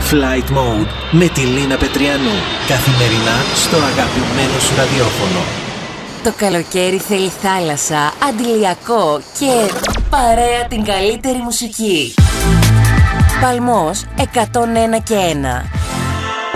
Flight Mode με τη Λίνα Πετριανού. Καθημερινά στο αγαπημένο σου ραδιόφωνο. Το καλοκαίρι θέλει θάλασσα, αντιλιακό και παρέα την καλύτερη μουσική. Παλμός 101 και 1.